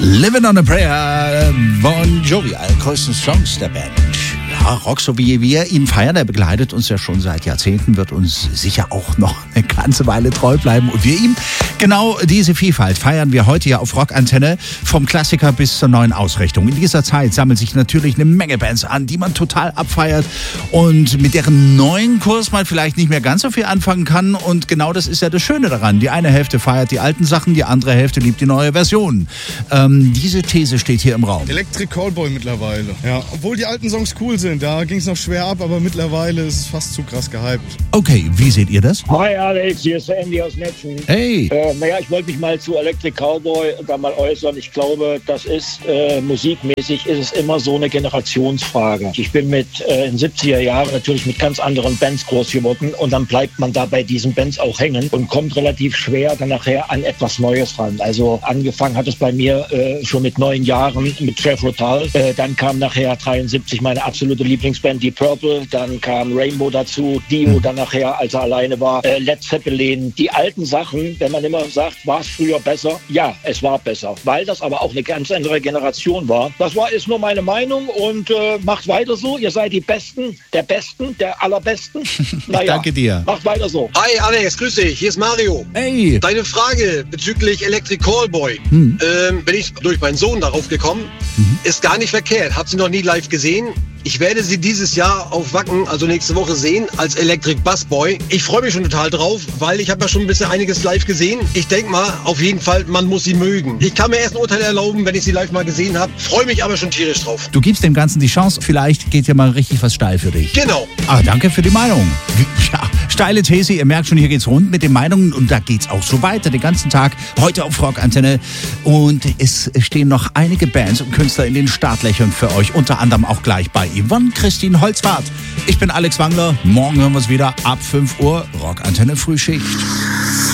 Living on a Prayer, Bon Jovi, alle größten Songs der Band. Ja, Rock, so wie wir ihn feiern, der begleitet uns ja schon seit Jahrzehnten, wird uns sicher auch noch eine ganze Weile treu bleiben. Und wir ihm genau diese Vielfalt feiern wir heute ja auf Rockantenne, vom Klassiker bis zur neuen Ausrichtung. In dieser Zeit sammeln sich natürlich eine Menge Bands an, die man total abfeiert und mit deren neuen Kurs man vielleicht nicht mehr ganz so viel anfangen kann. Und genau das ist ja das Schöne daran. Die eine Hälfte feiert die alten Sachen, die andere Hälfte liebt die neue Version. Diese These steht hier im Raum. Electric Callboy mittlerweile. Ja, obwohl die alten Songs cool sind, da ging es noch schwer ab, aber mittlerweile ist es fast zu krass gehypt. Okay, wie seht ihr das? Hi Alex, hier ist der Andy aus Netschen. Hey! Ich wollte mich mal zu Electric Callboy da mal äußern. Ich glaube, das ist musikmäßig ist es immer so eine Generationsfrage. Ich bin in den 70er Jahren natürlich mit ganz anderen Bands groß geworden und dann bleibt man da bei diesen Bands auch hängen und kommt relativ schwer dann nachher an etwas Neues ran. Also angefangen hat es bei mir schon mit 9 Jahren mit Jeff Rotal. Dann kam nachher 73 meine absolute Lieblingsband, die Purple. Dann kam Rainbow dazu, Dio dann nachher, als er alleine war, Led Zeppelin. Die alten Sachen, wenn man immer sagt, war es früher besser? Ja, es war besser, weil das aber auch eine ganz andere Generation war. Ist nur meine Meinung und macht weiter so. Ihr seid die Besten, der Allerbesten. Naja, danke dir. Macht weiter so. Hi Alex, grüß dich, hier ist Mario. Hey! Deine Frage bezüglich Electric Callboy, bin ich durch meinen Sohn darauf gekommen, ist gar nicht verkehrt. Hab sie noch nie live gesehen. Ich werde sie dieses Jahr auf Wacken, also nächste Woche sehen, als Electric Busboy. Ich freue mich schon total drauf, weil ich habe ja schon ein bisschen einiges live gesehen. Ich denke mal, auf jeden Fall, man muss sie mögen. Ich kann mir erst ein Urteil erlauben, wenn ich sie live mal gesehen habe. Freue mich aber schon tierisch drauf. Du gibst dem Ganzen die Chance, vielleicht geht ja mal richtig was steil für dich. Genau. Ah, danke für die Meinung. Ja, steile These, ihr merkt schon, hier geht's rund mit den Meinungen und da geht's auch so weiter den ganzen Tag, heute auf Rockantenne. Und es stehen noch einige Bands und Künstler in den Startlöchern für euch, unter anderem auch gleich bei Yvonne Christine Holzwarth. Ich bin Alex Wangler, morgen hören wir uns wieder ab 5 Uhr, Rockantenne Frühschicht.